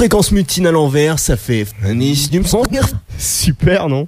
fréquence mutine à l'envers, ça fait Nice du son. Super, non?